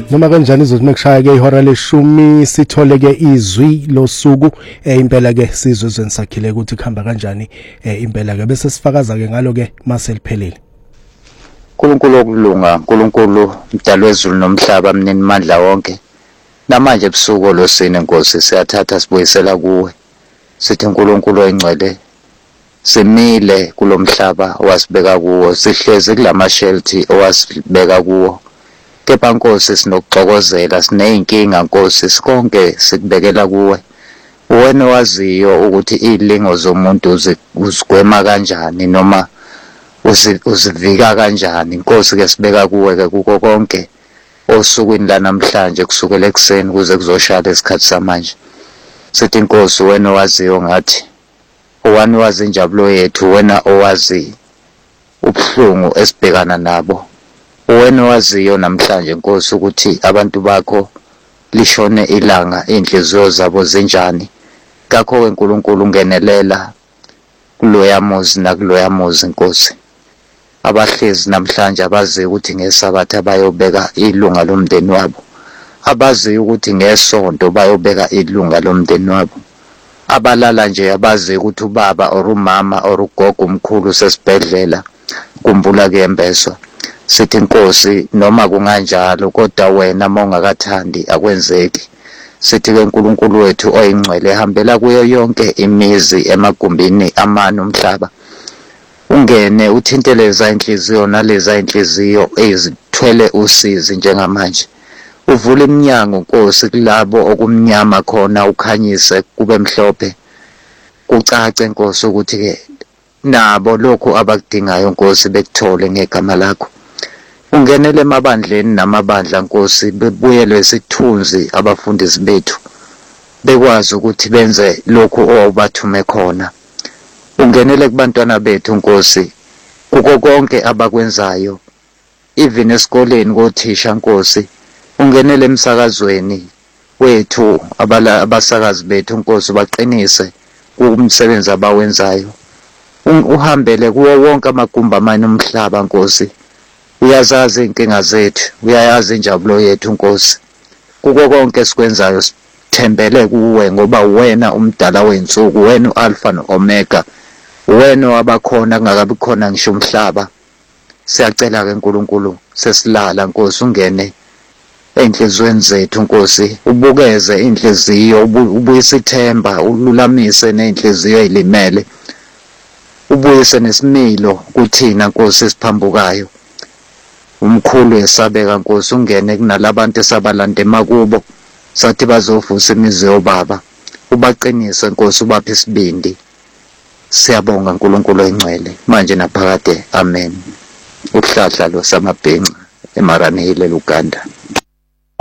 Noma kanjani izothi mekushaya ke ihora leshumi sithole ke izwi losuku impela ke sizwe zenisakhile ukuthi khamba kanjani impela ke bese sifakaza ke ngalo ke maseliphelile. uNkulunkulu okulunga, uNkulunkulu mdali wezulu nomhlaba, mnini mandla wonke. Namanje ebusuku losini Nkosi siyathatha sibuyisela kuwe. Sithi uNkulunkulu oyingcwele simile kulomhlaba owasibeka kuwo, sihlezi kulamashelthi owasibeka kuwo. Kepha Nkosi sinokuxokozela, sineyinkinga Nkosi, sikonke sikubekela kuwe. Wena waziyo ukuthi izilingo zomuntu uzigwema kanjani noma uzivika kanjani. Nkosi ke sibeka kuwe ke kuko konke osukwini la namhlanje kusukela ekseni kuze kuzoshaya isikhathi samanje. Sithi Nkosi wena waziyo ngathi owani wazi injabulo yethu, wena owazi ubuhlungu esibhekana nabo. Wena waziyo namhlanje Nkosi ukuthi abantu bakho lishone ilanga inhliziyo zabo zinjani. Kakho weNkulunkulu ungenelela kuloya muzi nakuloya muzi Nkosi. Abahlezi namhlanje abazi ukuthi ngesabatha bayobeka ilunga lomndeni wabo. Abazi ukuthi ngesonto bayobeka ilunga lomndeni wabo. Abalala nje abazi ukuthi ubaba or umama or ugogo umkhulu sesibhedlela kumbula kuyembeswa. Sithi Nkosi noma kunganjalo kodwa wena mawungakathandi akwenzeki. Sithi ke uNkulunkulu wethu oyingcwele hambela kuyo yonke imizi emagumbini amani umhlaba. Ungene uthinteleza inhliziyo naleza inhliziyo ezithwele usizi njengamanje. Uvule iminyango Nkosi kulabo okumnyama khona, ukhanyise kube mhlophe. Kucace Nkosi ukuthi ke nabo lokho abakudingayo Nkosi bekuthole ngegama lakho. Ungenele emabandleni namabandla Nkosi, bebuyelwe isithunzi abafundisi bethu bekwazi ukuthi benze lokho owawubathume khona. Ungenele kubantwana bethu Nkosi kuko konke abakwenzayo, even esikoleni kothisha Nkosi. Ungenele emsakazweni wethu abasakazi bethu Nkosi, baqinise kumsebenzi abawenzayo. Uhambele kuwo wonke amagumbi amanye omhlaba Nkosi. Uyazazi inkinga zethu, uyayazi injabulo yethu Nkosi. Kuko konke esikwenzayo sithembele kuwe ngoba wena umdala wensuku, wena uAlpha noOmega, wena wabakhona kungakabi khona ngisho umhlaba. Siyacela ke uNkulunkulu sesilala Nkosi, ungene enhlizweni zethu Nkosi, ubukeze inhliziyo, ubuyise ithemba, ululamise nenhliziyo ezilimele. Ubuyise nesimilo kuthina Nkosi esiphambukayo. Umkhulu esabeka Nkosi, ungene kunalabantu esabalanda emakubo sathi bazovusa imizi yobaba. Ubaqinise Nkosi, ubaphe isibindi. Siyabonga uNkulunkulu oyingcwele manje naphakade, amen. Uhlahla lo samabhenca eMaranhile, Uganda.